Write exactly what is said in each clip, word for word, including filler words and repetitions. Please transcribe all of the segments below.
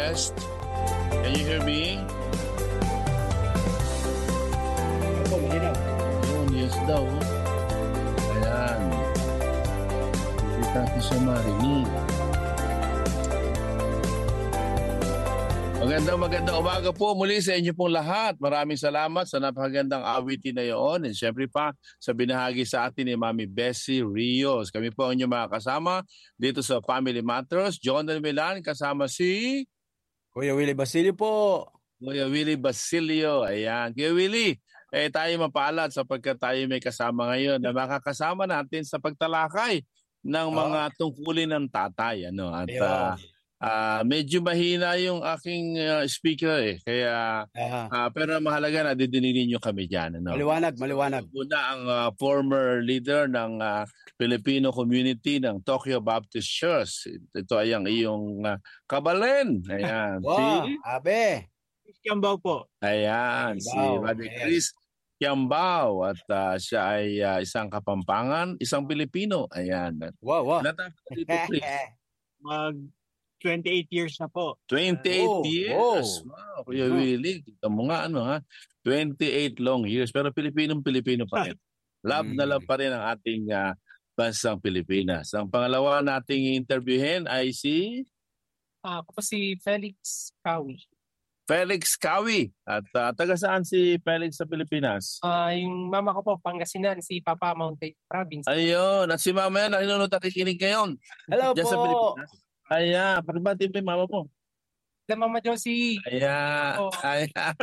Test. Can you hear me? Opo, mahirap. Yun, yes daw. Ayan. Hindi natin siya marinig. Magandang magandang umaga po muli sa inyo pong lahat. Maraming salamat sa napakagandang awitin na yun. And syempre pa sa binahagi sa atin ni Mami Bessie Rios. Kami po ang inyong mga kasama dito sa Family Matters. John Del Milan kasama si Kuya Willie Basilio po. Kuya Willie Basilio. Ayan. Kuya Willie, eh, tayo mapalad sapagkat tayo may kasama ngayon na makakasama natin sa pagtalakay ng mga tungkulin ng tatay. Ano? At uh, uh, medyo mahina yung aking uh, speaker eh. Kaya, uh, pero mahalaga na didininin nyo kami dyan. Ano? Maliwanag, maliwanag. Una ang uh, former leader ng uh, Filipino community ng Tokyo Baptist Church. Ito ay ang iyong uh, kabalen. Ayan. Wow, Si abe. Kiambao po. Ayan, si Kiambao, Brother yes. Chris Kiambao at uh, siya ay uh, isang Kapampangan, isang Pilipino. Ayan. Wow, wow. Natapos na dito, Chris. Mag twenty-eight years na po. twenty-eight Oh, years. oh. Wow, Kuya Mhm. Willie. Kita mo nga ano ha. twenty-eight long years. Pero Pilipinong-Pilipino pa rin. Love na love pa rin ang ating uh, bansang Pilipinas. Ang pangalawa nating interviewin ay si Ah, ako po si Felix Kawi. Felix Kawi. At uh, taga saan si Felix sa Pilipinas? Ah, yung mama ko po, Pangasinan, si Papa Mountain Province. Ayun. At si mama yan, nakinunod at kikinig ngayon. Hello Diyan po. sa Pilipinas. Ayan. Pakibati mo yung mama mo. La Mama Josie. Ayan. Oo. Ayan.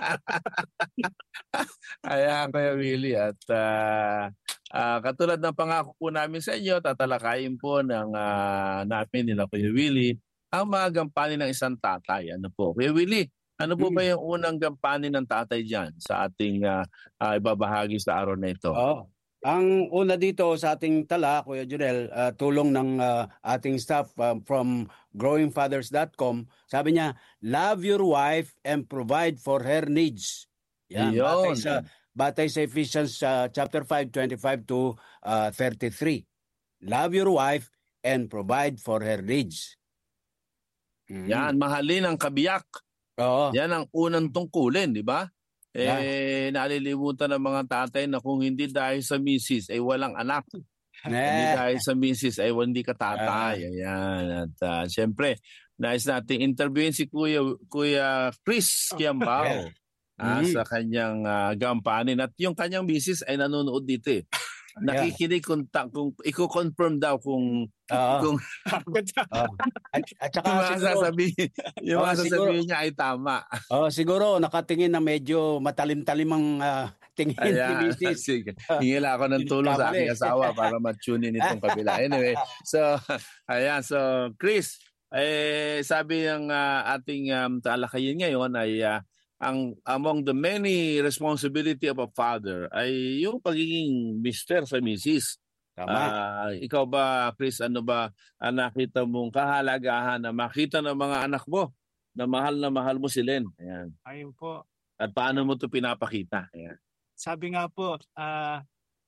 Ayan, Kuya Willie. At uh, uh, katulad ng pangako po namin sa inyo, tatalakayin po ng uh, namin nila Kuya Willie ang mga gampanin ng isang tatay. Ano po? Kuya Willie, ano po Hmm. ba yung unang gampanin ng tatay dyan sa ating uh, uh, ibabahagi sa araw na ito? Oh. Ang una dito sa ating tala, Kuya Junel, uh, tulong ng uh, ating staff um, from growing fathers dot com, sabi niya, love your wife and provide for her needs. Yan, Ayun. batay sa, batay sa Ephesians uh, chapter five, twenty-five to uh, thirty-three. Love your wife and provide for her needs. Mhm. Yan, mahalin ang kabiyak. Oo. Yan ang unang tungkulin, di ba? Eh, nalilimutan ng mga tatay na kung hindi dahil sa misis ay walang anak. Hindi Eh, dahil sa misis ay hindi ka tatay. Ayan. At uh, siyempre, nais natin interviewin si Kuya, Kuya Chris Kiambao ah, Mhm. sa kanyang uh, gampanin. At yung kanyang misis ay nanonood dito eh. Nakikinig kung, ta- kung i-confirm daw kung oo. kung Oo. At, at saka yung mga siguro, sasabihin, yung Oh, mga siguro- sasabihin niya ay tama. oh, siguro nakatingin na medyo matalim-talim ang ah, tingin ni Ayan. misis. Sige. Hingila ako ng tulong sa aking asawa para ma-tune in itong kabila. Anyway, so, ayan. So, Chris, eh, sabi ng ah, ating um, talakayin ngayon ay ah, ang among the many responsibility of a father ay yung pagiging mister sa misis. Tama. Ah, ikaw ba, Chris, ano ba ang nakita mong kahalagahan na makita ng mga anak mo na mahal na mahal mo si Len? Ayan. Ayun po. At paano mo ito pinapakita? Ayan. Sabi nga po, ah,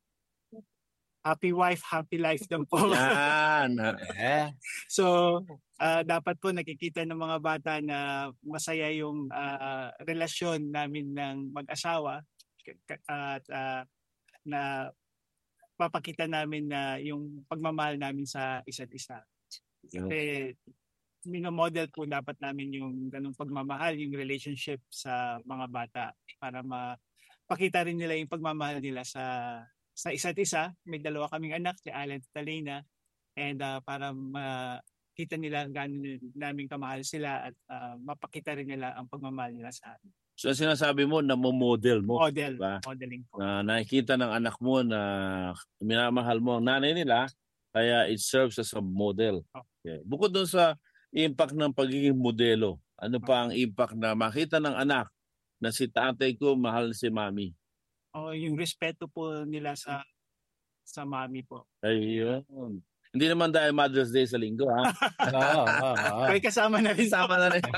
happy wife, happy life daw po. Yan. Eh, So, ah, dapat po nakikita ng mga bata na masaya yung ah, relasyon namin ng mag-asawa K- k- at ah, na papakita namin na yung pagmamahal namin sa isa't isa. Kasi minomodel po dapat namin yung ganung pagmamahal, yung relationship sa mga bata para mapakita rin nila yung pagmamahal nila sa sa isa't isa. May dalawa kaming anak, si Alan at Talena, and ah, para makita nila gaano namin kamahal sila at ah, mapakita rin nila ang pagmamahal nila sa amin. So sinasabi mo na model mo. Model, Diba? modeling po. Na nakikita ng anak mo na minamahal mo ang nanay nila, kaya it serves as a model. Okay. Bukod doon sa impact ng pagiging modelo, ano pa ang impact na makita ng anak na si tatay ko mahal si mami? O yung respeto po nila sa sa mami po. Ayun. Hindi naman dahil Mother's Day sa linggo, ha? oo, oo, oo. Kaya kasama na rin sa Sama na rin.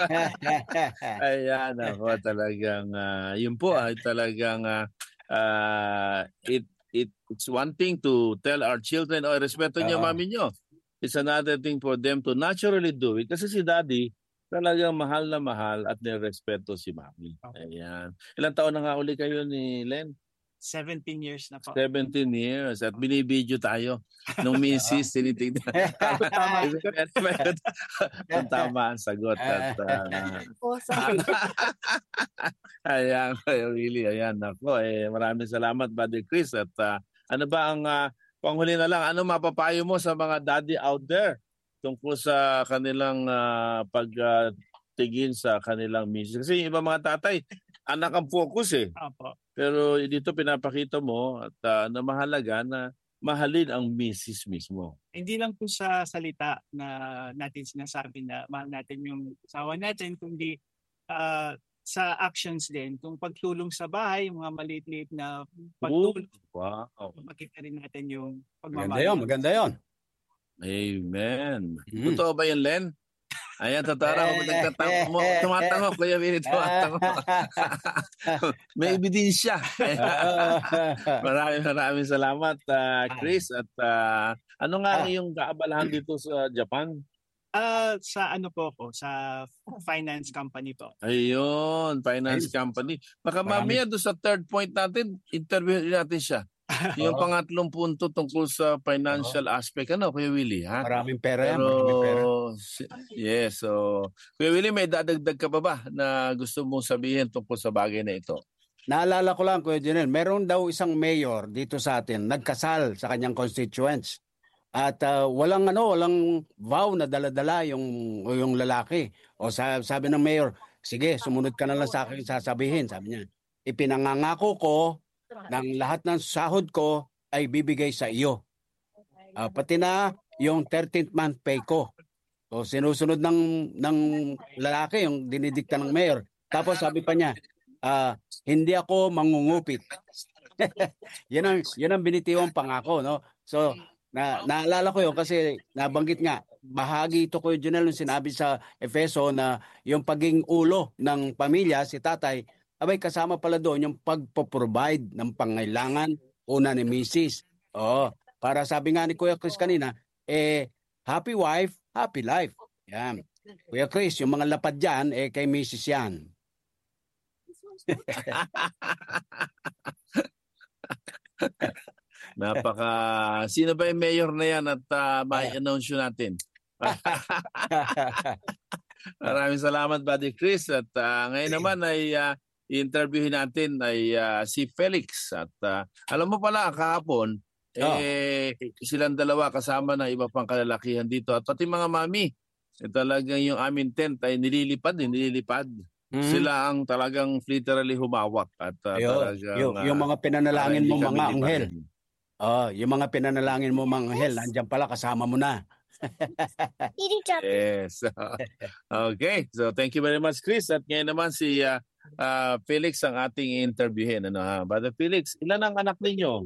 Ayan, ako talagang, ah, yun po ay talagang, ah, ah, it, it, it's one thing to tell our children, oh, respeto niyo Oo. mami niyo. It's another thing for them to naturally do it. Kasi si daddy, talagang mahal na mahal at nirespeto si Mami. Ayan. Ilang taon na nga uli kayo ni Len? seventeen years na po. seventeen years. At binibidyo tayo. Nung misis, tinitignan. Tama, tama. Kung tama ang sagot. At, uh, ayan, really, ayan. Ako, eh, maraming salamat, Buddy Chris. At uh, ano ba ang, uh, panghuli na lang, ano mapapayo mo sa mga daddy out there tungkol sa kanilang uh, pagtigin uh, sa kanilang misis? Kasi yung iba mga tatay, anak ang focus eh. Opo. Pero dito pinapakita mo at uh, na mahalaga na mahalin ang misis mismo. Hindi lang po sa salita na natin sinasabi na mahal natin yung asawa natin, kundi uh, sa actions din. Kung pagtulong sa bahay, mga maliit-liit na pagtulong. Wow. Makita rin natin yung Maganda pagmamahal. yun, maganda yun. Amen. Mm. Totoo ba yun, Len? Ayan, totoo raw. Nagtatango mo. Tumatango, Kuya Vinny, tumatango. May ebidensya. Maraming maraming salamat, uh, Chris. At uh, ano nga yung kaabalahan dito sa Japan? Uh, sa ano po ko, sa finance company po. Ayun, finance Ayun. company. Baka Marami. mamaya doon sa third point natin, interview natin siya. Yung pangatlong punto tungkol sa financial aspect. Ano, Kuya Willie? Ha? Maraming pera yan, Pero, maraming pera. si- yes, so, Kuya Willie, may dadagdag ka pa ba na gusto mong sabihin tungkol sa bagay na ito? Naalala ko lang, Kuya Junel, meron daw isang mayor dito sa atin, nagkasal sa kanyang constituents. At ah, walang ano, walang vow na dala-dala yung yung lalaki. O sa, sabi ng mayor, sige, sumunod ka na lang sa akin sasabihin, sabi niya. Ipinangangako ko ng lahat ng sahod ko ay bibigay sa iyo. Ah, pati na yung thirteenth month pay ko. O sinusunod ng ng lalaki yung dinidikta ng mayor. Tapos sabi pa niya, ah, hindi ako mangungupit. Yan ang yan ang binitiwang pangako, no? So na naalala ko yun kasi nabanggit nga bahagi ito ko yun nung sinabi sa Efeso na yung paging ulo ng pamilya si tatay, abay kasama pala doon yung pagpo-provide ng pangailangan una ni misis. Oo, para sabi nga ni Kuya Chris kanina, eh happy wife, happy life. Yan. Kuya Chris, yung mga lapad dyan, eh kay misis yan. Napaka, sino ba yung mayor na yan at uh, may announce natin? Maraming salamat, Buddy Chris. At uh, ngayon naman ay uh, i-interviewin natin ay uh, si Felix. At uh, alam mo pala, kahapon, eh, silang dalawa kasama na iba pang kalalakihan dito. At pati mga mami, eh, talagang yung aming tent ay nililipad, eh, nililipad. Mm. Sila ang talagang literally humawak. At uh, Ayun, talagang, yung, yung uh, mga pinanalangin mo hindi kami mga liparin. anghel. Oh, yung mga pinanalangin mo mga anghel, nandiyan pala kasama mo na. Yes. Okay. So thank you very much, Chris. At ngayon naman si uh, uh, Felix ang ating interviewin. Ano, ha? Brother Felix, ilan ang anak ninyo?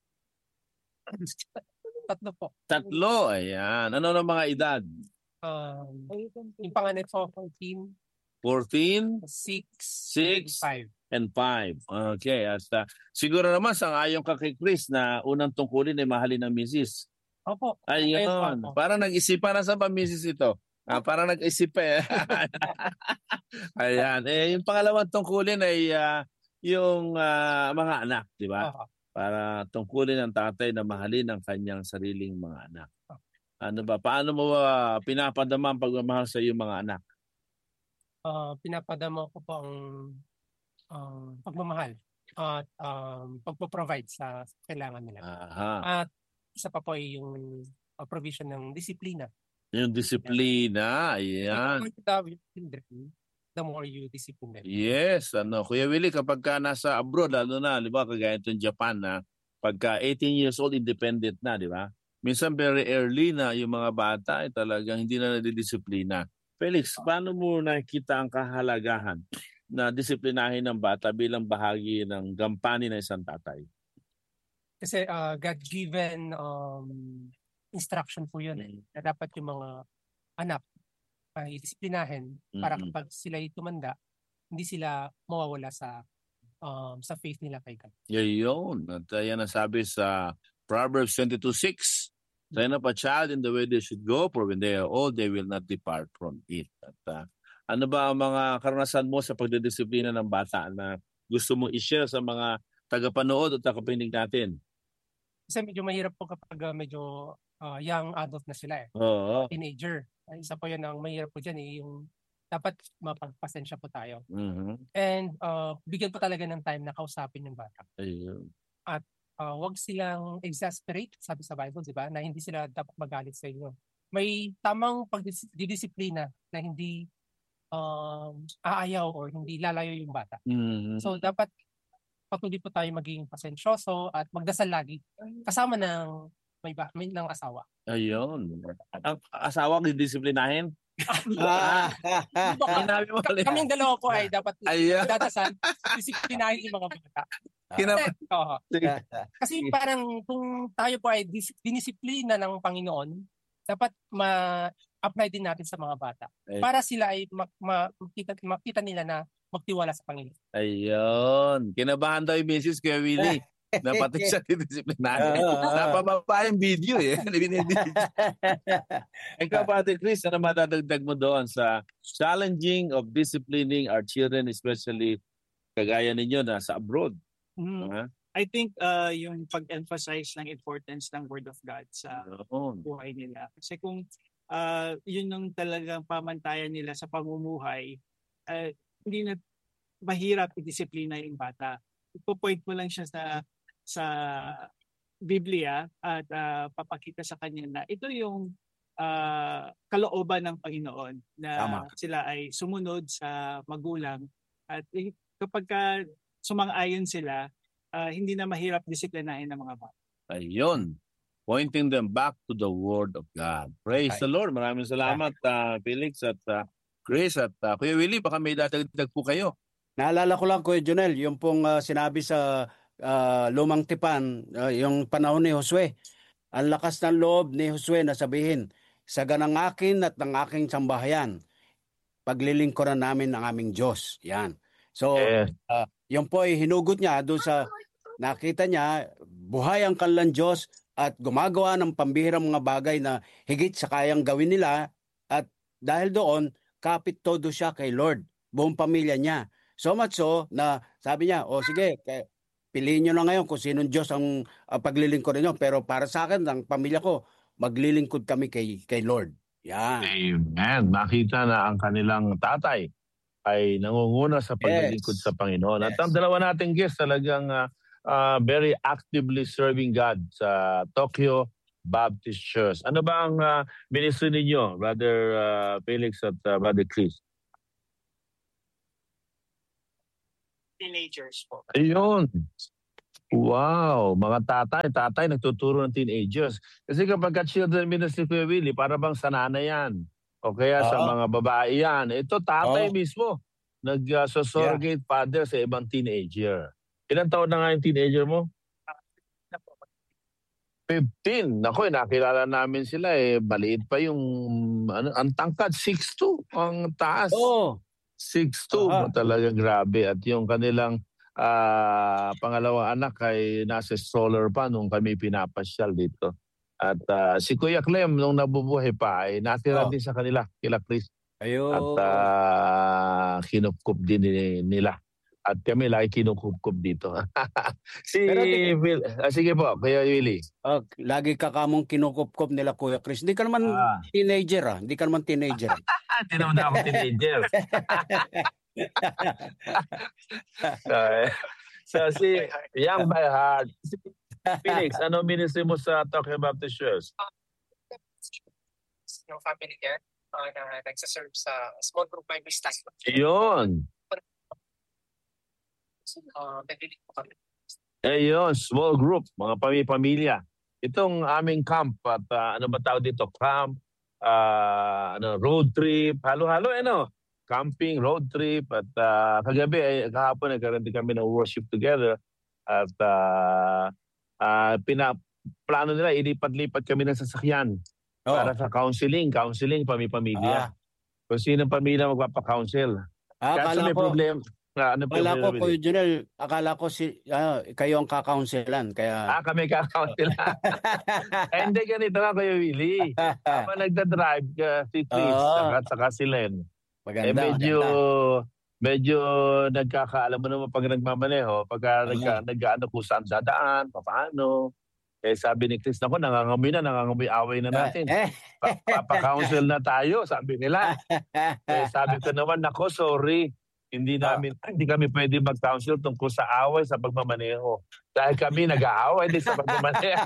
Tatlo po. Tatlo. Ayan. Ano ang mga edad? Um, yung panganay po, fourteen, fourteen, six, Six. five. and five. Okay. At uh, siguro naman sang-ayon ka kay Chris na unang tungkulin ay mahalin ng misis. Opo. Ayun. Ayun po. Parang nag-isipan na sa pamisis ito. Ah, parang nag-isip eh. Ayan. Eh, yung pangalawang tungkulin ay uh, yung uh, mga anak, di ba? Opo. Para tungkulin ng tatay na mahalin ang kanyang sariling mga anak. Ano ba? Paano mo ba pinapadama ang pagmamahal sa iyong mga anak? Uh, pinapadama ko po ang um, pagmamahal at um, pagpo-provide sa kailangan nila. Aha. At isa pa po ay yung uh, provision ng disiplina. Yung disiplina, ayan. The more you love your children, the more you discipline them. Yes, ano, Kuya Willie, kapag ka nasa abroad, lalo na, di ba, kagaya itong Japan na pagka eighteen years old, independent na, di ba? Minsan very early na yung mga bata ay talagang hindi na nadidisiplina. Felix, paano mo nakikita ang kahalagahan na disiplinahin ng bata bilang bahagi ng gampanin ng isang tatay? Kasi uh, God-given um, instruction po yun. Eh, na dapat yung mga anak ay disiplinahin para Mm-mm. kapag sila tumanda, hindi sila mawawala sa um, sa faith nila kay God. Yun. At uh, yan ang sabi sa Proverbs twenty-two six. Train up a child in the way they should go, for when they are old, they will not depart from it. At uh, Ano ba ang mga karanasan mo sa pagdidisiplina ng bata na gusto mo i-share sa mga tagapanood at tagapakinig natin? Kasi medyo mahirap po kapag uh, medyo uh, young adult na sila eh. Oo. Teenager. Ay, isa po yun ang mahirap po dyan eh. Yung dapat mapagpasensya po tayo. Mhm. And uh, bigyan po talaga ng time na kausapin yung bata. Ayun. At uh, wag silang exasperate, sabi sa Bible, di ba? Na hindi sila dapat magalit sa inyo. May tamang pagdidisiplina na hindi um, aayaw or hindi lalayo yung bata. Mhm. So dapat patuloy po tayo maging pasensyoso at magdasal lagi kasama ng may, ba, may ng asawa. Ayun. Ang asawa didisiplinahin? Ah, Sinabi mo Ka- ulit. Kaming dalawa po ay dapat Ayun. dadasal, disiplinahin yung mga bata. Kina- Kasi, oo. Kasi parang kung tayo po ay dis- dinisiplina ng Panginoon, dapat ma-apply din natin sa mga bata. Eh. Para sila ay ma- ma- makita, makita nila na magtiwala sa Panginoon. Ayun. Kinabahan daw yung misis Kuya Willie. Na pati siya didisiplinahin. Oo, oo. Napababa yung video eh. Ikaw, Padre Chris, ano madadagdag mo doon sa challenging of disciplining our children, especially kagaya ninyo na sa abroad? Mm. Ha? I think uh, yung pag-emphasize ng importance ng Word of God sa Ayun. buhay nila. Kasi kung uh, yun yung talagang pamantayan nila sa pamumuhay, uh, hindi na mahirap i-disiplina yung bata. Ipo-point mo lang siya sa sa Biblia at uh, papakita sa kanya na ito yung uh, kalooban ng Panginoon na Tama. sila ay sumunod sa magulang at eh, kapag ka sumang-ayon sila, uh, hindi na mahirap disiplinahin ng mga bata. Ayun. Pointing them back to the Word of God. Praise Ay. the Lord. Maraming salamat, uh, Felix at uh, Chris at uh, Kuya Willie. Baka may dadagdag po kayo. Naalala ko lang, Kuya Jonel, yung pong ah, sinabi sa ah, Lumang Tipan, ah, yung panahon ni Josue. Ang lakas ng loob ni Josue na sabihin, sagan ng akin at ng aking sambahayan, paglilingkuran namin ang aming Diyos. Yan. So, Yes. ah, yun po ay hinugot niya doon sa nakita niya, buhay ang kanilang Diyos at gumagawa ng pambihirang mga bagay na higit sa kayang gawin nila. At dahil doon, kapit todo siya kay Lord, buong pamilya niya. So much so na sabi niya, o sige, kaya piliin nyo na ngayon kung sinong Diyos ang uh, paglilingkod niyo. Pero para sa akin, ang pamilya ko, maglilingkod kami kay, kay Lord. Yan. Amen. Makita na ang kanilang tatay ay nangunguna sa paglilingkod Yes. sa Panginoon. At Yes. ang dalawa nating guest talagang uh, uh, very actively serving God sa Tokyo Baptist Church. Ano ba ang uh, ministry ninyo, Brother uh, Felix at uh, Brother Chris? Teenagers po. Ayun. Wow, mga tatay, tatay nagtuturo ng teenagers. Kasi kapag ka-children ministry, Kuya Willie, para bang sa nanay yan. O kaya sa Oo. mga babae yan. Ito, tatay Oo. mismo. Nag-surrogate father sa ibang teenager. Ilang taon na nga yung teenager mo? fifteen. Naku, eh, nakilala namin sila eh. Maliit pa yung, ano, ang tangkad, six two. Ang taas. Oo. six two. Aha. Talaga grabe. At yung kanilang ah, pangalawang anak ay nasa stroller pa nung kami pinapasyal dito. At ah, si Kuya Clem nung nabubuhay pa ay natira Oh. din sa kanila, kila Chris. Ayun. At uh, kinupkup din ni- nila. At kami lagi kinukupkup dito. si Pero di- Will, ah, sige po, Kuya Willie. Ah, lagi ka kamong kinukupkup nila, Kuya Chris. Hindi ka naman Ah. teenager, ah. Hindi ka naman teenager. Ah, di naman ako teenager. so, eh, so si Young by Heart. Si Felix, ano ministry mo sa Tokyo Baptist Church? Yung family care uh, na nagsaserve sa small group Bible study. Yun. Uh, nagdilig po kami. Ayun, small group, mga pami-pamilya. Itong aming camp at ah, ano ba tawag dito? Camp, ah, ano, road trip, halo-halo ano? Camping, road trip at ah, kagabi ay kahapon nagkaroon din kami ng worship together at uh, uh, pina plano nila ilipat-lipat kami ng sasakyan Oo. para sa counseling, counseling pami-pamilya. Ah. Kung sino pamilya magpapa-counsel. Ah, Kaso akala may ko, problem. Ah, ano akala ko, problema? Kuya Junel, akala ko si, ah, kayo ang kakaunselan. Kaya, Ah, kami ka-counsel. Eh, hindi ganito nga Kuya Willie. Habang nagda-drive ka si Chris Oo. saka, saka si Len. Maganda, Eh medyo, maganda. medyo nagkakaalam mo naman pag nagmamaneho, pagka nagka, Ah. nag-ano kung saan dadaan, paano. Eh sabi ni Chris, naku, nangangamoy na, nangangamoy away na Ah, natin. eh. Pa- Papa-counsel na tayo, sabi nila. Eh sabi ko naman, nako, sorry. Hindi Ah. namin, hindi kami pwede mag-counsel tungkol sa away sa pagmamaneho. Dahil kami nag-aaway din sa pagmamaneho.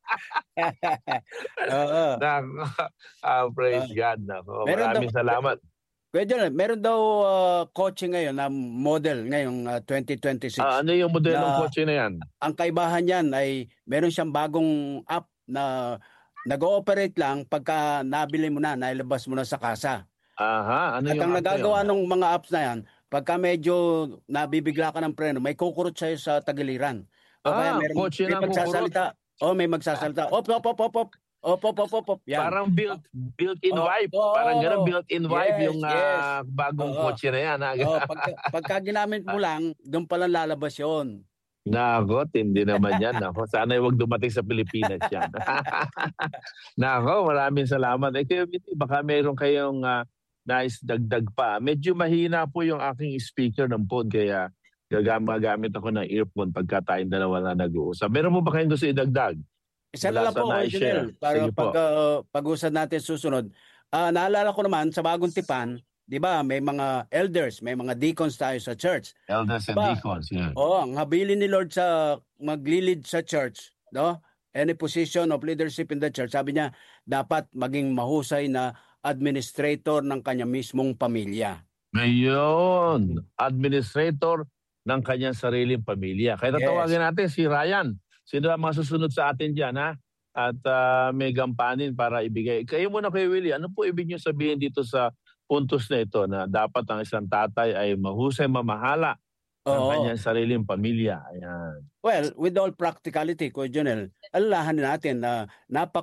Oo. Nako, ah, praise Ah. God. Nako, Meron daw, maraming salamat. Kuya Jonel, meron daw ah, kotse ngayon na model ngayong ah, twenty twenty-six. Ah, ano yung modelong Na- kotse na yan? Ang kaibahan niyan ay meron siyang bagong app na nag-ooperate lang pagka nabili mo na, nailabas mo na sa kasa. Aha, ano At yung ang app na nagagawa yun? ng mga apps na yan, pagka medyo nabibigla ka ng preno, may kukurot sa'yo sa tagiliran. O kaya Ah, meron, kotse may ng kukurot. magsasalita. O may magsasalita. Op, op, op, op, op. Op, op, op, op, op. Yan. Parang built built-in Oh, wipe. oo. Parang gano'n, built-in wipe Yes, yung yes. ah, bagong Oo. kotse na yan. ah. Oh, pagka, pagka ginamit mo lang, doon pala lalabas yun. Nako, hindi naman yan. Nako, sana huwag dumating sa Pilipinas yan. Nako, maraming salamat. Eh, kayo, Viti, baka meron kayong ah, nais dagdag pa. Medyo mahina po yung aking speaker ng phone, kaya gagamit ako ng earphone pagka tayong dalawa na nag-uusap. Meron mo ba kayong gusto idagdag? Isa Wala na lang po, sa Kuya na-share. Jonel, para Sige po. pag, uh, pag-usap natin susunod. Ah, naalala ko naman, sa Bagong Tipan, di ba, may mga elders, may mga deacons tayo sa church. Elders and Diba? deacons. Yeah. Oo, ang habilin ni Lord sa maglilid sa church, no? Any position of leadership in the church, sabi niya, dapat maging mahusay na administrator ng kanya mismong pamilya. Ngayon, administrator ng kanyang sariling pamilya. Kaya Yes. tatawagin natin si Ryan. Sino ang mga susunod sa atin dyan, ha? At ah, may gampanin para ibigay. Kayo muna, Kuya Willie, ano po ibig niyo sabihin dito sa puntos na ito na dapat ang isang tatay ay mahusay mamahala ng Oo. kanyang sariling pamilya? Ayan. Well, with all practicality, Kuya Jonel, alalahanin natin na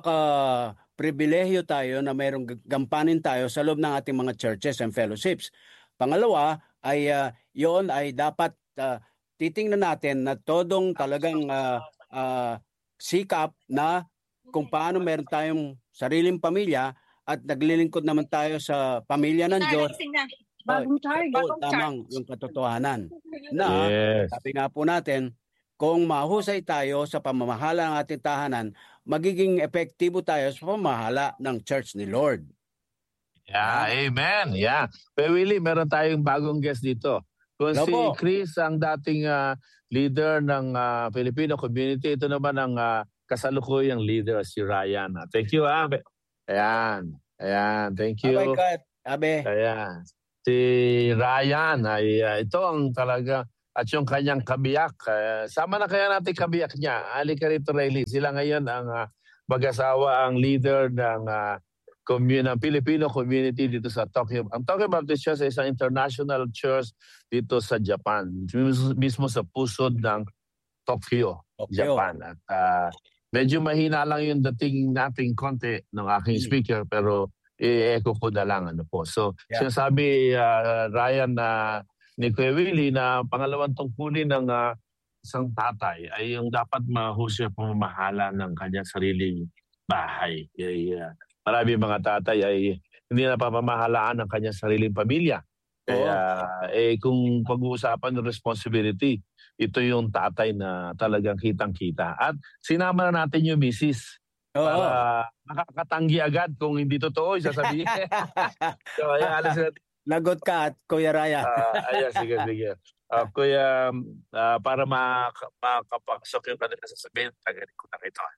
napaka-pribilehyo tayo na mayroong g- gampanin tayo sa loob ng ating mga churches and fellowships. Pangalawa ay uh, yun ay dapat uh, titingnan natin na todong talagang uh, uh, sikap na kung paano meron tayong sariling pamilya at naglilingkod naman tayo sa pamilya ng Diyos. Bagong charge. Oh, tamang yung katotohanan. Na, Yes. sabi nga po natin, kung mahusay tayo sa pamamahala ng ating tahanan, magiging epektibo tayo sa pamamahala ng church ni Lord. Yeah, amen. Yeah. Kuya Willie, meron tayong bagong guest dito. Kung Hello si po. Chris ang dating ah, leader ng ah, Filipino community, ito naman ang ah, kasalukuyang leader, si Ryan. Ah, Thank you, ah. Ayan. Ayan. Thank you. Oh my God, Abe. Ayan. Si Ryan ay ah, ito ang talaga at yung kanyang kabiyak. eh, sama na kaya natin kabiyak niya. Ali ka rito, Riley. Sila ngayon ang ah, mag-asawa, ang leader ng ah, commun- ng Filipino community dito sa Tokyo. Ang Tokyo Baptist Church ay isang international church dito sa Japan. Mismo, mismo sa pusod ng Tokyo, Tokyo. Japan. At ah, medyo mahina lang yung dating nating konti ng aking Hmm. speaker, pero i-echo ko na lang. Ano po. So, Yeah. sinasabi ah, Ryan na ni Kuya Willie na pangalawang tungkulin ng ah, isang tatay ay yung dapat mahusay pamamahala ng kanyang sariling bahay. Kaya, ah, marami mga tatay ay hindi na papamahalaan ng kanyang sariling pamilya. Kaya eh, kung pag-uusapan ng responsibility, ito yung tatay na talagang kitang-kita. At sinama na natin yung misis Oo. para makakatanggi agad kung hindi totoo, sasabihin. So, ayan, alas natin. Lagot ka at Kuya Raya. Ah, ayan, sige, sige. Ah, kuya, ah, para maka- makapasok yung kanila sasabihin, tagarin ko na ito.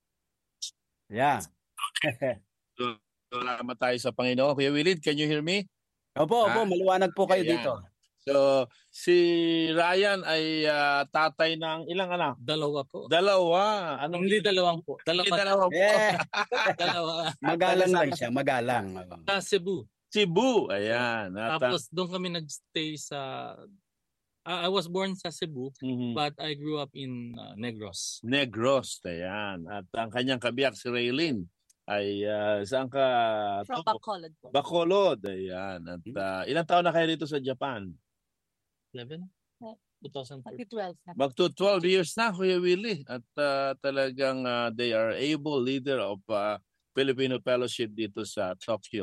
Yeah. Salamat tayo sa Panginoon. Kuya Willid, can you hear me? Opo, opo, Ah, maliwanag po kayo ayan. dito. So, si Ryan ay ah, tatay ng ilang anak? Dalawa po. Dalawa. Anong Hindi dalawang po. Dalawa. Hindi dalawa po? Eh, Dalawa. magalang lang siya, magalang. Sa Cebu. Cebu. Ayan. At, ah, Tapos doon kami nagstay sa... Ah, I was born sa Cebu, mhm. but I grew up in uh, Negros. Negros. Ayan. At ang kanyang kabiyak, si Raylene, ay ah, saan ka? From to? Bacolod po. Bacolod. Ayan. At ah, ilang taon na kayo dito sa Japan? eleven? two thousand four. twelve na. Magto twelve years na, Kuya Willie. At ah, talagang ah, they are able leader of ah, Filipino Fellowship dito sa Tokyo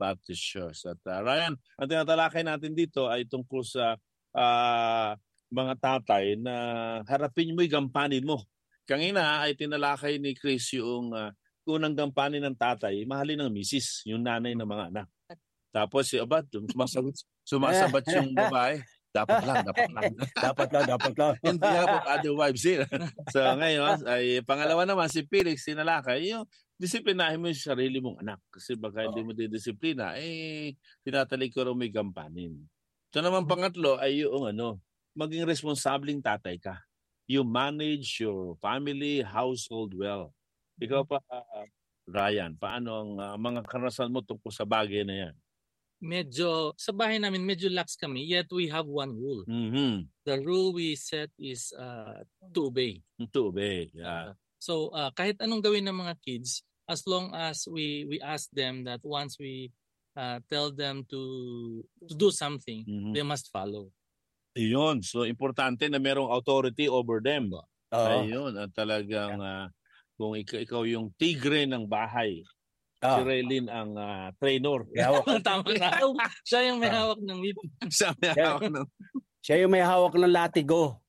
path is yours. At uh, Ryan, ang tinatalakay natin dito ay tungkol sa uh, mga tatay na harapin mo, gampanin mo. Kanina ay tinalakay ni Chris yung uh, unang gampanin ng tatay, mahalin ng misis, yung nanay ng mga anak. Tapos si Abad, sumasagot, sumasabat yung babae. Dapat lang, dapat lang. dapat lang, dapat lang. In behalf of other wives here. So ngayon, ay pangalawa naman si Felix tinalakay, yung disiplinahin mo yung sarili mong anak. Kasi baka hindi mo didisiplina, eh, tinatalik ko rin may gampanin. Ito naman pangatlo ay yung ano, maging responsabling tatay ka. You manage your family, household well. Ikaw pa, uh, Ryan, paano ang uh, mga karanasan mo tungkol sa bagay na yan? Medyo, sa bahay namin, medyo lax kami, yet we have one rule. Mm-hmm. The rule we set is uh, to obey. To obey, yeah. Uh, so, uh, kahit anong gawin ng mga kids, as long as we we ask them that once we uh, tell them to, to do something, mm-hmm. they must follow. Iyon. So, importante na merong authority over them. Uh, Ayun. At talagang uh, kung ikaw, ikaw yung tigre ng bahay, Ah. si Raylene ang uh, trainer. Tama na. Siya yung may hawak ng whip. Siya may hawak ng... Siya yung may hawak ng latigo.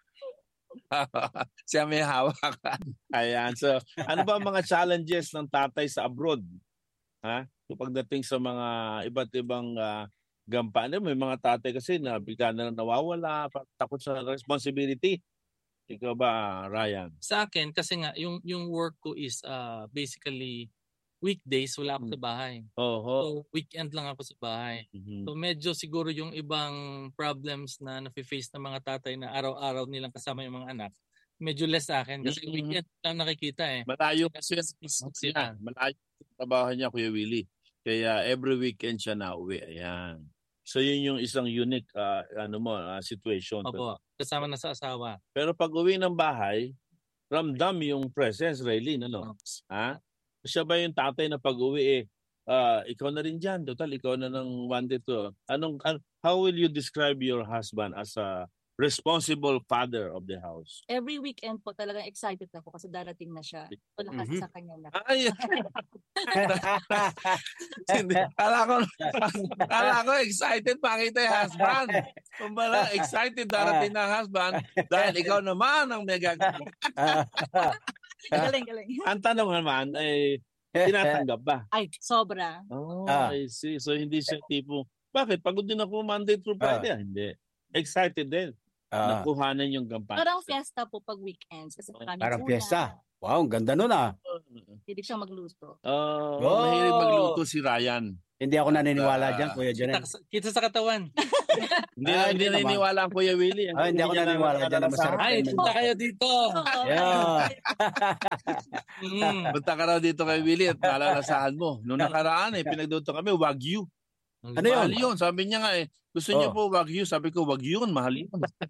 Siya may hawak. Ayan. So, ano ba ang mga challenges ng tatay sa abroad? Ha? So, pagdating sa mga iba't ibang uh, gampanan, may mga tatay kasi na bigla na nawawala, takot sa responsibility. Ikaw ba, Ryan? Sa akin, kasi nga, yung, yung work ko is uh, basically weekdays, wala ako sa bahay. Oho. So, weekend lang ako sa bahay. Mm-hmm. So, medyo siguro yung ibang problems na nafe-face ng mga tatay na araw-araw nilang kasama yung mga anak, medyo less sa akin kasi mm-hmm. weekend lang nakikita eh. Malayo kasi yan. Malayo yung trabaho niya, Kuya Willie. Kaya every weekend siya na-uwi. Ayan. So, yun yung isang unique uh, ano mo, uh, situation. Opo, kasama na sa asawa. Pero pag uwi ng bahay, ramdam yung presence, Raylene, ano? Ha? Siya ba yung tatay na pag-uwi eh, uh, ikaw na rin dyan, total, ikaw na ng one day to. Anong, an, how will you describe your husband as a responsible father of the house? Every weekend po talagang excited ako kasi darating na siya. So, lahat mm-hmm. sa kanya na. Ay! Kala ko, kala ko excited makita yung husband. Kumbala, excited darating na husband dahil ikaw naman ang may gagawin. Galing, galing. Ang tanong naman ay tinatanggap ba? Ay, sobra. Oh, ah. I see. So hindi siya tipo, bakit? Pagod din ako Monday through Friday. Ah. Hindi. Excited din. Ah. Nakuhanan yung gampanan. Parang fiesta po pag weekends. Kasi oh. Parang fiesta. Wow, ang ganda nun ah. Hindi siya magluto. Uh, oh, mahilig magluto si Ryan. Hindi ako naniniwala uh, dyan, Kuya Jonel. Kita, kita sa katawan. Hindi ah, hindi naniniwala ang Kuya Willie. Ah, hindi ako naniniwala dyan na masarap. Ay, punta kayo dito. Yeah. mm. Punta ka raw dito kay Willie at malalasahan mo. Noong nakaraan eh, pinagluto kami, Wagyu. Ano yun? Mahal yun. Sabi niya nga eh, gusto oh. niyo po Wagyu. Sabi ko, Wagyu yun, mahal yun.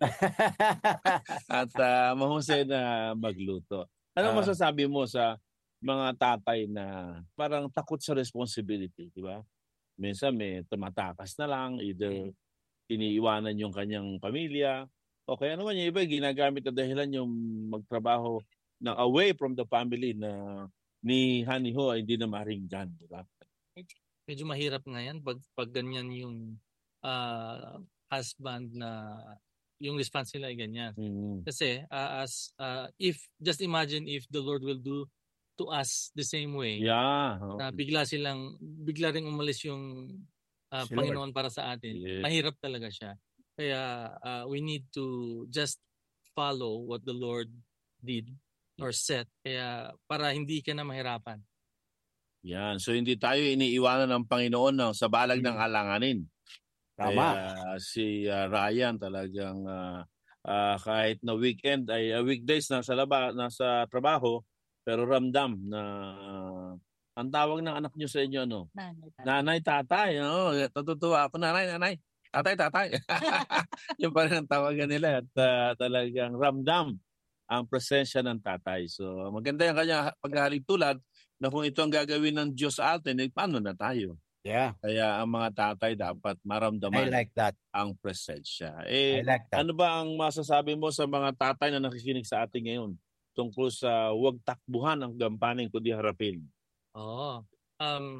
At uh, mahusay na magluto. Ano uh, masasabi mo sa mga tatay na parang takot sa responsibility, di ba? Minsan may tumatakas na lang, either iniiwanan yung kanyang pamilya, o kaya naman yung iba, ginagamit na dahilan yung magtrabaho na away from the family na ni Honey Ho ay hindi na maringgan, di ba? Medyo mahirap nga yan pag, pag ganyan yung uh, husband na yung response nila ay ganyan. Mm-hmm. Kasi uh, as uh, if just imagine if the Lord will do to us the same way. Yeah. Na bigla silang bigla ring umalis yung uh, Panginoon para sa atin. Yes. Mahirap talaga siya. Kaya uh, we need to just follow what the Lord did or said. Kaya para hindi ka na mahirapan. Yan. So hindi tayo iniiwanan ng Panginoon no, sa balag hmm. ng alanganin. Tama. Kaya si uh, Ryan talagang uh, uh, kahit na weekend ay uh, weekdays nasa laba, nasa trabaho, pero ramdam na uh, ang tawag ng anak niyo sa inyo ano? Nanay, tatay. Nanay, tatay. No? Natutuwa ako, nanay, nanay. Tatay, tatay. Yung pa rin ang tawagan nila at uh, talagang ramdam ang presensya ng tatay. So maganda yung kanya paghahalig tulad na kung ito ang gagawin ng Diyos atin, eh, paano na tayo? Yeah. Kaya ang mga tatay dapat maramdaman I like that. ang presensya. Eh, I like that. Ano ba ang masasabi mo sa mga tatay na nakikinig sa atin ngayon tungkol sa huwag takbuhan ang gampanin kundi harapin? Oo. Um,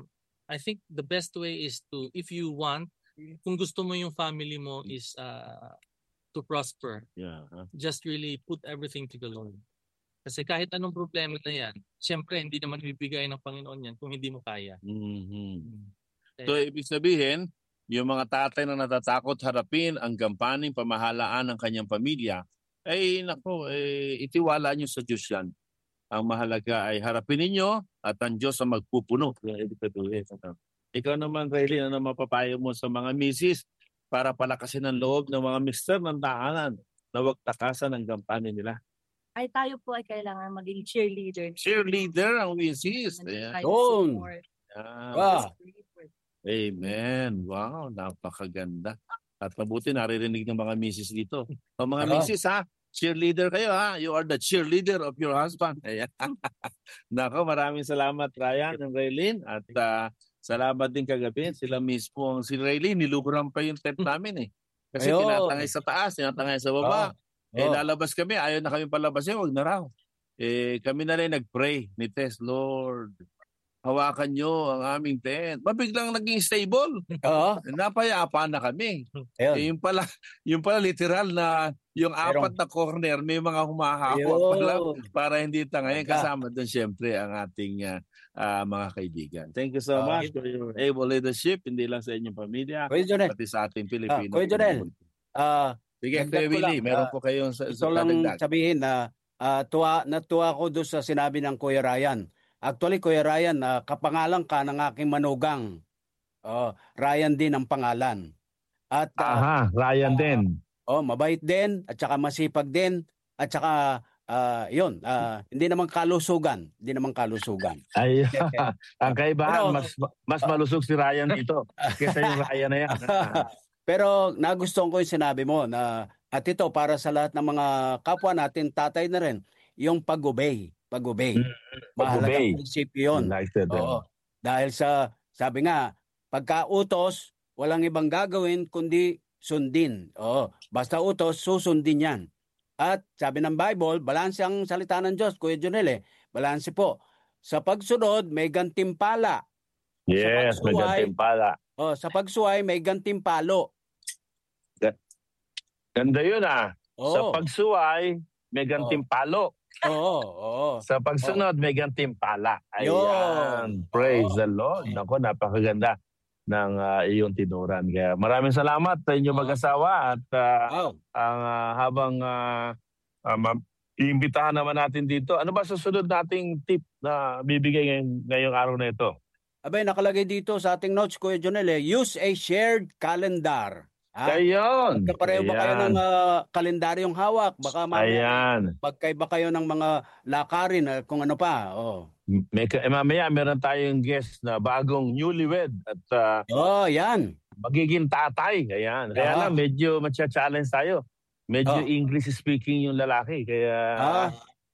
I think the best way is to, if you want, kung gusto mo yung family mo is uh, to prosper, Yeah. Huh? just really put everything to the Lord. Kasi kahit anong problema na yan, siyempre hindi naman bibigay ng Panginoon yan kung hindi mo kaya. Mm-hmm. Kaya, So, ibig sabihin, yung mga tatay na natatakot harapin ang gampaning pamahalaan ng kanyang pamilya, ay nako, eh, itiwala nyo sa Diyos yan. Ang mahalaga ay harapin ninyo at ang Diyos ang magpupuno. Ikaw naman, Raylene, ano mapapayo mo sa mga misis para palakasin ang loob ng mga mister ng tahanan na huwag takasan ang gampanin nila? Ay tayo po ay kailangan maging cheerleader. Cheerleader ang misis. Nandun Ayan. tayo Yun. support. Yan. Wow. Amen. Wow, napakaganda. At mabuti naririnig ng mga misis dito. O mga Oo. misis ha, cheerleader kayo ha. You are the cheerleader of your husband. Ayan. Nako, maraming salamat Ryan and Raylene. At uh, salamat din kagabi. Sila mismo, ang si Raylene, niluburan pa yung tent namin eh. Kasi Ayun. tinatangay sa taas, tinatangay sa baba. Oh. Eh, Oh. lalabas kami, ayaw na kami palabas eh, wag na raw. Eh, kami na rin nag-pray ni Tess, Lord, hawakan nyo ang aming tent. Mabiglang naging stable. Oo. Napayapa na kami. Ayun. Eh, yung pala, yung pala literal na yung apat na corner, may mga humahawak pala para hindi tangayin. Kasama doon siyempre ang ating uh, uh, mga kaibigan. Thank you so Uh, much for your able leadership, hindi lang sa inyong pamilya, Kuya Jonel, pati sa ating ah, Pilipino. Kuya Jonel, ah, Sige, dagdag Kuya ko Willie, lang, meron ah, po kayong sa, ito sa lang kadagdag. sabihin na ah, tuwa, natuwa ko doon sa sinabi ng Kuya Ryan. Actually, Kuya Ryan, ah, kapangalan ka ng aking manugang. Oh, Ryan din ang pangalan. At ah, Aha, Ryan ah, din. oh, mabait din at saka masipag din at saka ah, yun, ah, hindi naman kalusugan, hindi naman kalusugan. Ay, ang kaibahan, Pero- mas mas malusog si Ryan dito kaysa yung Ryan na yan. Pero nagustuhan ko yung sinabi mo na at ito para sa lahat ng mga kapwa natin, tatay na rin, yung pag-obey. Pag-obey. Mahalagang prinsipyo yun. Like that, Oo. Dahil sa, sabi nga, pagka-utos, walang ibang gagawin kundi sundin. Oo. Basta utos, susundin yan. At sabi ng Bible, balanse ang salita ng Diyos, Kuya Jonel eh. Balanse po. Sa pagsunod, may gantimpala. Yes, Sa pagsuway, pala. oh, sa pagsuway, may gantimpalo. Ganda yun ah. Sa Oo. pagsuway, may gantimpalo. Oo, oo. Sa pagsunod, may gantimpala. Ayan. Yun. Praise Oo. the Lord. Nako, napakaganda ng uh, iyong tinuran. Kaya maraming salamat sa inyong Oo. mag-asawa at uh, Wow. ang uh, habang uh, uh, ma- iimbitahan naman natin dito. Ano ba susunod nating tip na bibigay ngayong, ngayong araw na ito? Abay, nakalagay dito sa ating notes, Kuya Jonel, eh, use a shared calendar. Ha? Ayan. Magkapareho ba kayo ng uh, kalendaryong hawak? Baka mamaya Ayan. magkaiba kayo ng mga lakarin, uh, kung ano pa. Oh, May, eh, mamaya meron tayong guest na bagong newlywed at uh, oh yan. magiging tatay. Ayan. Kaya Ah. lang medyo matcha-challenge tayo. Medyo Ah. English speaking yung lalaki. Kaya Ah.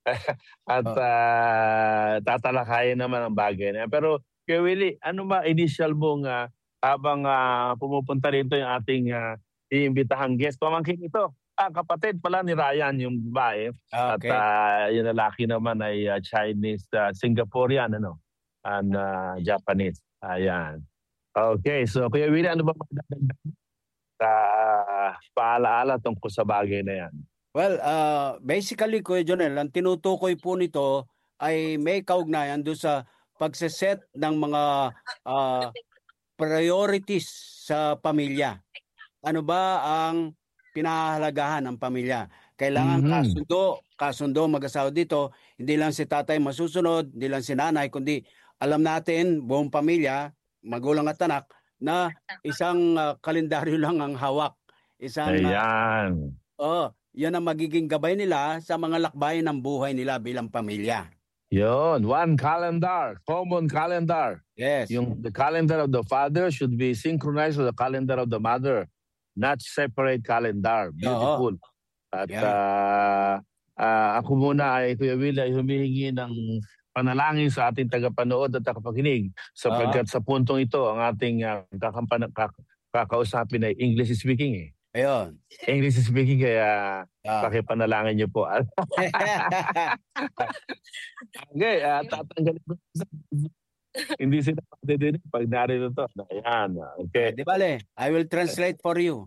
at uh, tatalakayin naman ang bagay na yan. Pero Kuya Willie, ano ba initial mong uh, habang uh, pumupunta rito yung ating uh, iimbitahang guest? Pamangkin ito. Ah, kapatid pala ni Ryan yung babae. Okay. At uh, yung lalaki naman ay uh, Chinese, uh, Singaporean, ano, and uh, Japanese. Ayan. Okay, so Kuya Willie, ano ba magdadagdag sa uh, paalaala tungkol sa bagay na yan? Well, uh, basically, Kuya Jonel, ang tinutukoy po nito ay may kaugnayan doon sa pagseset ng mga uh, priorities sa pamilya. Ano ba ang pinahahalagahan ng pamilya? Kailangan Mhm. kasundo, kasundo mag-asawa dito. Hindi lang si tatay masusunod, hindi lang si nanay, kundi alam natin, buong pamilya, magulang at anak, na isang uh, kalendaryo lang ang hawak. Isang, uh, Ayan. oh, yan ang magiging gabay nila sa mga lakbayin ng buhay nila bilang pamilya. Yun, one calendar, common calendar. Yes. Yung the calendar of the father should be synchronized with the calendar of the mother, not separate calendar. Beautiful. At Yeah. uh, uh, ako muna ay Kuya Will ay humihingi ng panalangin sa ating tagapanood at tagapakinig sapagkat sa puntong ito ang ating uh, kakampan- kak- kakausapin ay English speaking eh. Ayun. English speaking kaya Ah. pakipanalangin niyo po. Okay, uh, tatanggalin ko Hindi sila din pag narito to. Ayan. Okay. Di bale, I will translate for you.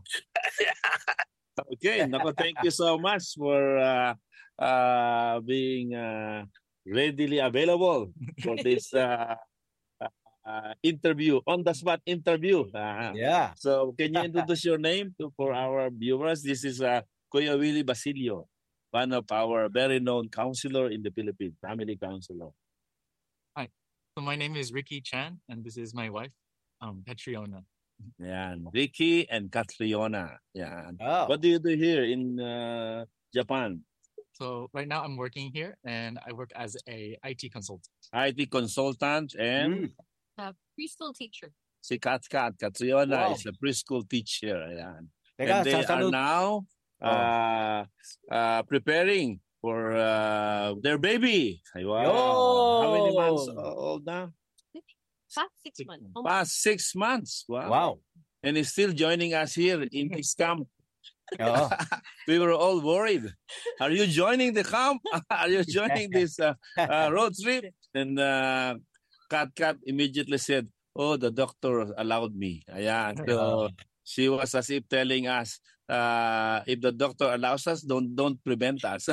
Okay. Nako, thank you so much for uh, uh, being uh, readily available for this uh, uh, interview, on-the-spot interview. Uh, Yeah. So can you introduce your name to, for our viewers? This is uh, Kuya Willie Basilio, one of our very known counselor in the Philippines, family counselor. So my name is Ricky Chan, and this is my wife, um, Petriona. Yan, Ricky and Catriona. Yan. Oh. What do you do here in uh, Japan? So right now I'm working here, and I work as a I T consultant. I T consultant and Mm. Uh, preschool teacher. si Kat Kat, Catriona Wow. is a preschool teacher. Ayan. Teka, And they are sasalud. now uh, uh, preparing for uh, their baby. Ay, wow. How many months Yo! old now? Past six Six months. months. Almost Past six months. Wow. Wow. And he's still joining us here in this camp. Oo. We were all worried. Are you joining the camp? Are you joining this uh, uh, road trip? And uh, Kat Kat immediately said, oh, the doctor allowed me. Ayan. So she was as if telling us, uh, if the doctor allows us, don't don't prevent us.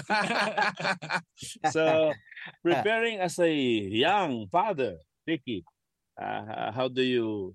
So preparing as a young father, Ricky, uh, how do you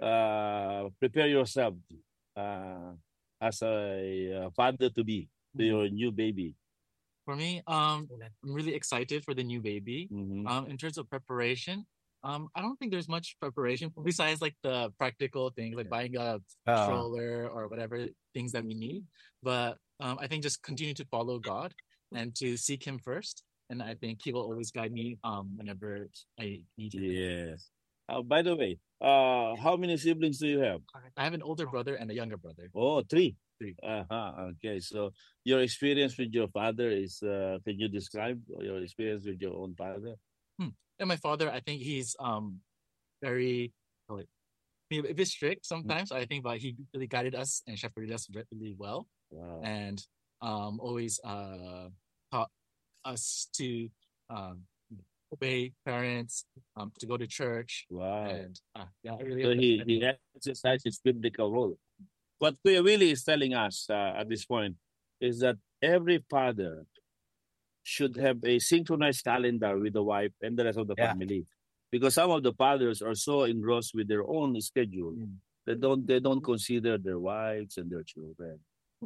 uh, prepare yourself uh, as a uh, father to be to your new baby? For me, um, I'm really excited for the new baby. Mhm. Um, in terms of preparation, um, I don't think there's much preparation besides like the practical things, like buying a Ah. stroller or whatever things that we need. But um, I think just continue to follow God and to seek Him first, and I think He will always guide me um whenever I need Him. Yes. Uh, by the way, uh, how many siblings do you have? I have an older brother and a younger brother. Oh, three. Three. Uh-huh. Okay. So your experience with your father is, uh, can you describe your experience with your own father? And my father, I think he's um very like, maybe a bit strict sometimes. I think, but he really guided us and shepherded us really well, Wow. and um always uh taught us to um obey parents, um to go to church, Wow. and uh, yeah, I really So he, appreciate he it. exercised his biblical role. What Kuya Willie is telling us uh, at this point is that every father should have a synchronized calendar with the wife and the rest of the Yeah. family. Because some of the fathers are so engrossed with their own schedule, Mm. they don't they don't consider their wives and their children.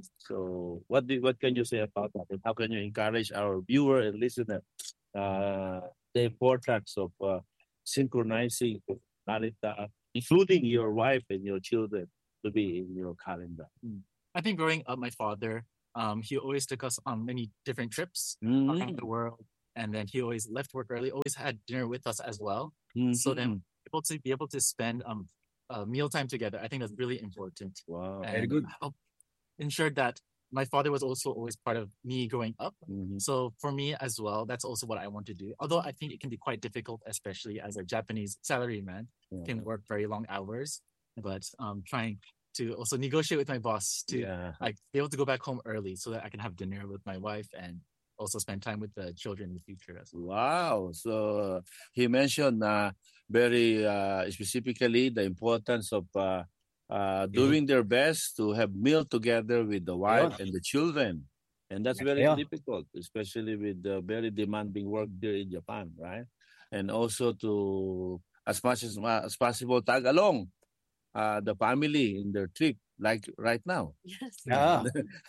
So what do what can you say about that? And how can you encourage our viewer and listener uh, the importance of uh, synchronizing calendar, including your wife and your children, to be in your calendar? I think growing up, my father, um, he always took us on many different trips around the world, and then he always left work early, always had dinner with us as well. So then able to be able to spend um uh, mealtime together, I think that's really important. Wow. And Very good. help ensure that my father was also always part of me growing up. Mhm. So for me as well, that's also what I want to do. Although I think it can be quite difficult, especially as a Japanese salaryman, Yeah. can work very long hours. But um, trying to also negotiate with my boss to Yeah. like be able to go back home early so that I can have dinner with my wife and also spend time with the children in the future as well. Wow. So he mentioned uh, very uh, specifically the importance of uh, uh, doing their best to have meal together with the wife Ayun. and the children. And that's very Ayun. difficult, especially with the very demanding work here in Japan, right? And also to, as much as, as possible, tag along uh, the family in their trip, like right now. Yes. Ah.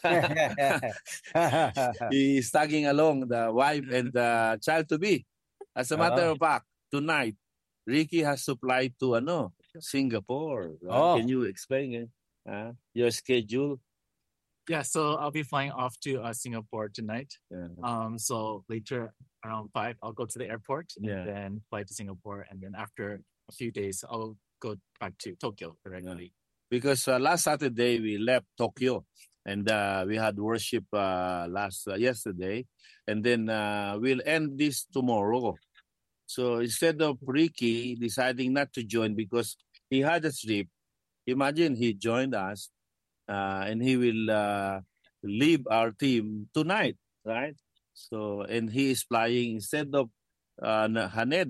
He's tagging along the wife and the child to be. As a matter Ah. of fact, tonight, Ricky has to fly to ano, Singapore. right? Oh. Can you explain it? Uh, your schedule? Yeah, so I'll be flying off to uh, Singapore tonight. Yeah. Um, so later around five, I'll go to the airport and Yeah. then fly to Singapore, and then after a few days, I'll go back to Tokyo directly. Because uh, last Saturday we left Tokyo and uh, we had worship uh, last uh, yesterday, and then uh, we'll end this tomorrow. So instead of Ricky deciding not to join because he had a trip, imagine he joined us uh, and he will uh, leave our team tonight, right? So and he is flying instead of uh, Haneda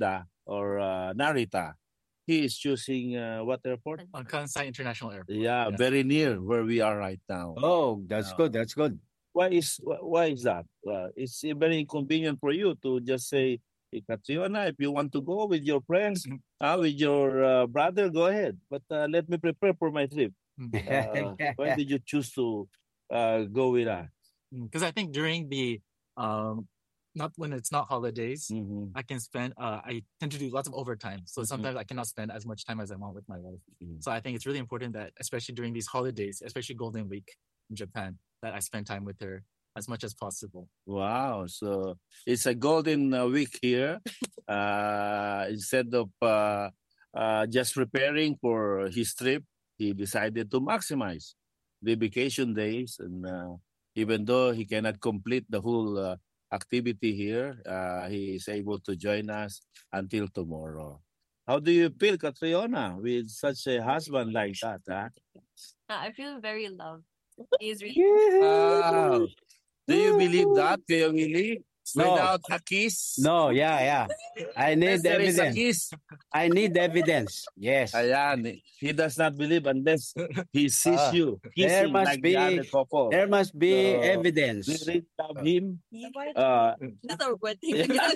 or uh, Narita, he is choosing uh, what airport? On Kansai International Airport. Yeah, Yeah. very near where we are right now. Oh, that's Yeah. good. That's good. Why is wh- why is that? Uh, it's very inconvenient for you to just say, hey, Catriona, if you want to go with your friends, uh, with your uh, brother, go ahead. But uh, let me prepare for my trip. Uh, why did you choose to uh, go with us? Because I think during the um not when it's not holidays, Mhm. I can spend uh I tend to do lots of overtime. So Mhm. sometimes I cannot spend as much time as I want with my wife. Mhm. So I think it's really important that especially during these holidays, especially Golden Week in Japan, that I spend time with her as much as possible. Wow. So it's a golden uh, week here. Uh, instead of uh, uh, just preparing for his trip, he decided to maximize the vacation days. And uh, even though he cannot complete the whole uh, activity here, uh, he is able to join us until tomorrow. How do you feel, Catriona, with such a husband like that? Huh? Uh, I feel very loved. He's really Wow. Do you believe that, Kuya Willie? No. Without a kiss? No, yeah, yeah. I need Unless there is a evidence. kiss. I need evidence. Yes. Ayan. He does not believe unless he sees Ah, you there kissing must like be the other couple. there must be So, evidence. We really love him. Uh, That's our wedding again.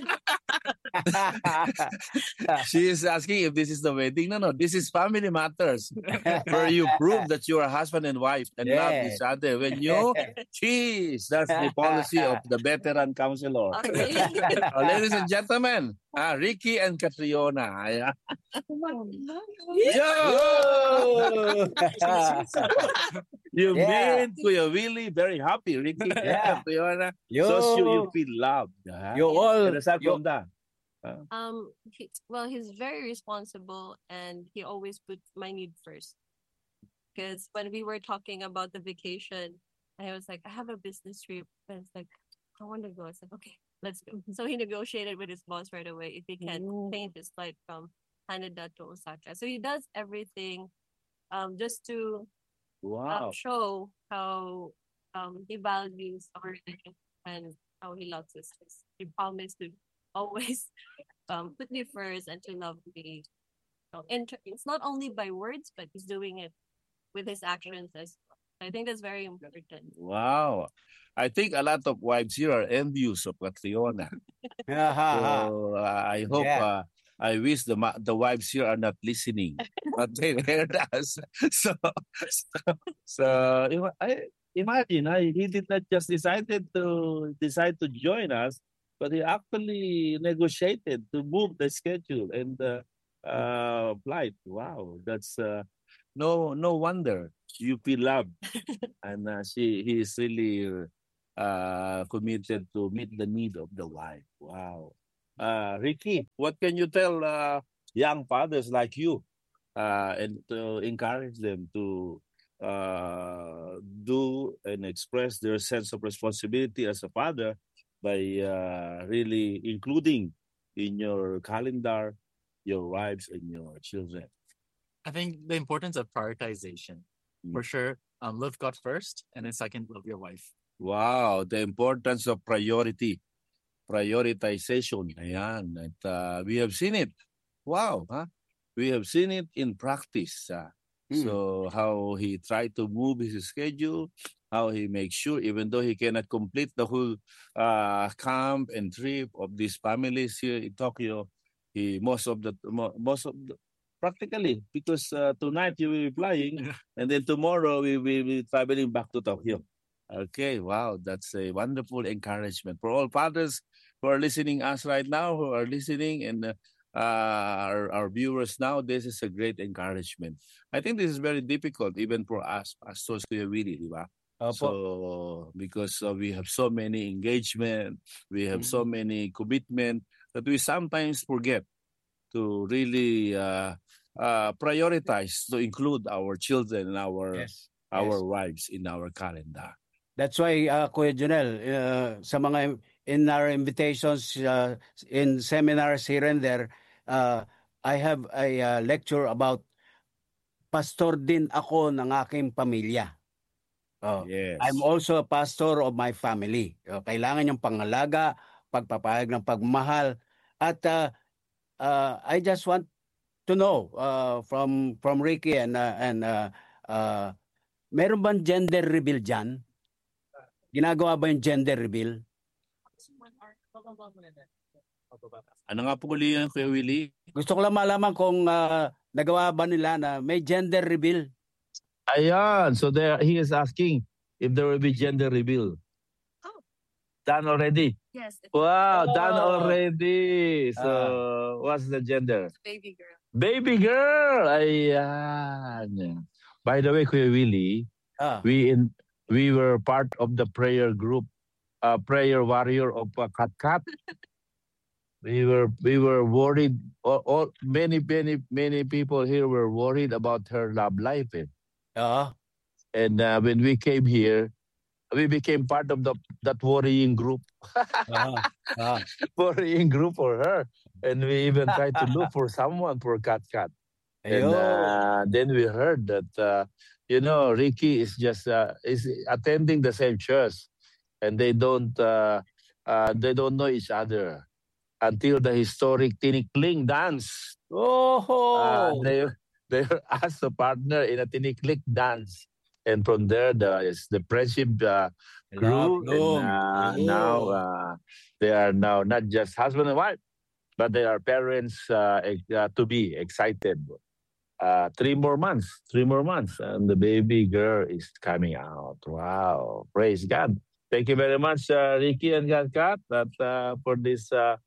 she is asking if this is the wedding. No, no. This is family matters. Where you prove that you are husband and wife and love Yeah. each other. When you kiss, that's the policy of the veteran counselor. Okay. Uh, ladies and gentlemen, ah, Ricky and Catriona. Ayan. Yo! You've Yeah. made Kuya Willie very happy, Ricky and Yeah. Catriona. you, So you, you feel loved. Ha? you all, Pero sa you, konda. Um, he, well, he's very responsible and he always put my need first. Because when we were talking about the vacation, I was like, I have a business trip. And it's like, I want to go. I said, okay, let's go. So he negotiated with his boss right away if he can change his flight from Haneda to Osaka. So he does everything um, just to Wow. um, show how um, he values our relationship and how he loves us. He promised to always um, put me first and to love me. So, and t- it's not only by words, but he's doing it with his actions as well. I think that's very important. Wow. I think a lot of wives here are envious of Catriona. So uh, I hope, Yeah. uh, I wish the ma- the wives here are not listening, but they heard us. So, so, so ima- I, imagine, I, he did not just decided to decide to join us, but he actually negotiated to move the schedule and the uh, flight. Wow, that's uh, no no wonder you feel loved, and uh, she he is really uh, committed to meet the need of the wife. Wow. Uh, Ricky, what can you tell uh, young fathers like you uh, and to encourage them to uh, do and express their sense of responsibility as a father by uh, really including in your calendar your wives and your children? I think the importance of prioritization. For sure, um, love God first, and then second, love your wife. Wow, the importance of priority. Prioritization. Ayan. At uh, we have seen it. Wow. Huh? We have seen it in practice. Uh, Mm. So how he tried to move his schedule, how he makes sure, even though he cannot complete the whole uh, camp and trip of these families here in Tokyo, he most of the mo- most of the, practically because uh, tonight you will be flying, and then tomorrow we will be traveling back to Tokyo. Okay, wow, that's a wonderful encouragement for all fathers who are listening us right now, who are listening, and uh, uh, our, our viewers now. This is a great encouragement. I think this is very difficult even for us, pastors, Kuya Willie, di ba? Opo. So because uh, we have so many engagement, we have so many commitment that we sometimes forget to really uh, uh, prioritize to include our children and our Yes. our Yes. wives in our calendar. That's why, uh, Kuya Junel, uh, sa mga in our invitations uh, in seminars here and there, uh, I have a uh, lecture about pastor din ako ng aking pamilya. Oh, Yes. I'm also a pastor of my family. Oh, kailangan yung pangalaga, pagpapahayag ng pagmahal, at uh, uh, I just want to know uh, from from Ricky and uh, and uh, uh, meron bang gender reveal dyan? Ginagawa ba yung gender reveal? Ano nga po uli yun, Kuya Willie? Gusto ko lang malaman kung uh, nagawa ba nila na may gender reveal. Ayan, so there he is asking if there will be gender reveal. Oh. Done already? Yes, it's Wow, done Oh. already. So Ah. what's the gender? a baby girl. Baby girl. Ayan. By the way, Kuya Willie, Ah. we in we were part of the prayer group, uh, prayer warrior of uh, Kat Kat. We were we were worried. All, all many many many people here were worried about her love life. Eh? Oo. And uh, when we came here, we became part of the that worrying group, Ah. Ah. worrying group for her. And we even tried to look for someone for Kat Kat. And Ayun. uh, then we heard that uh, you know Ricky is just uh, is attending the same church, and they don't uh, uh, they don't know each other until the historic Tinikling dance. Oh. Uh, they they were asked to partner in a Tinikling dance, and from there the is the friendship uh, grew, and uh, now uh, they are now not just husband and wife, but they are parents uh, ex- uh, to be excited. Uh, three more months, three more months, and the baby girl is coming out. Wow! Praise God! Thank you very much, uh, Ricky and Kat Kat, that uh, for this. Uh,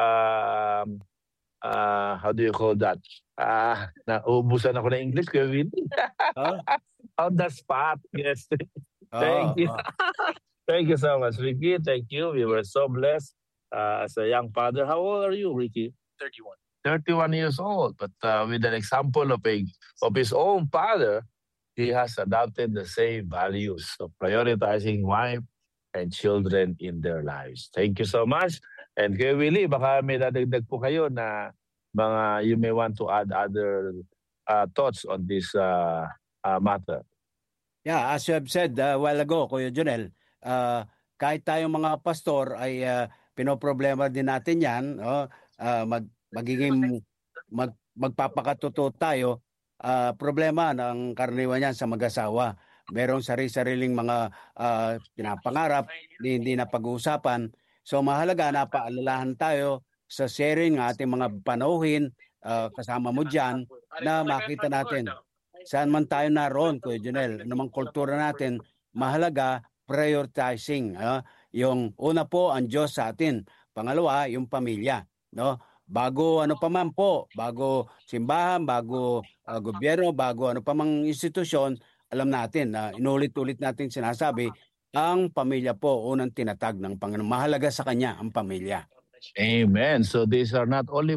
um, uh, how do you call that? Ah, naubusan ako ng English, Kuya Willie. Huh? On the spot, yes. Ah, Thank you. ah. Thank you so much, Ricky. Thank you. We were so blessed uh, as a young father. How old are you, Ricky? thirty-one. thirty-one years old. But uh, with an example of a of his own father, he has adopted the same values of prioritizing wife and children in their lives. Thank you so much. And Kuya Willie, baka may dadagdag po kayo na mga you may want to add other uh, thoughts on this uh, uh, matter. Yeah, as you have said uh, a while ago, Kuya Jonel, uh, kahit tayong mga pastor ay uh, pinoproblema din natin yan, oh, uh, mag, magiging mag, magpapakatuto tayo, uh, problema ng karaniwan yan sa mag-asawa. Merong sari-sariling mga uh, pinapangarap, di, hindi na pag-uusapan. So mahalaga na paalalahan tayo sa sharing ng ating mga panauhin, uh, kasama mo dyan, na makita natin saan man tayo naroon, Kuya Jonel, anumang kultura natin, mahalaga prioritizing. Uh, yung una po ang Diyos sa atin, pangalawa yung pamilya, no? Bago ano pa man po, bago simbahan, bago uh, gobyerno, bago ano pa mang institusyon, alam natin na uh, inulit-ulit natin sinasabi, ang pamilya po unang tinatag ng Panginoon. Mahalaga sa kanya ang pamilya. Amen. So these are not only